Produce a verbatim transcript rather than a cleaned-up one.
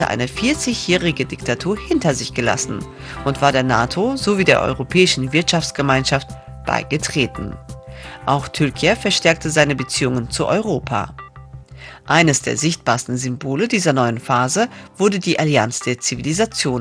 eine vierzigjährige Diktatur hinter sich gelassen und war der NATO sowie der Europäischen Wirtschaftsgemeinschaft beigetreten. Auch Türkei verstärkte seine Beziehungen zu Europa. Eines der sichtbarsten Symbole dieser neuen Phase wurde die Allianz der Zivilisationen.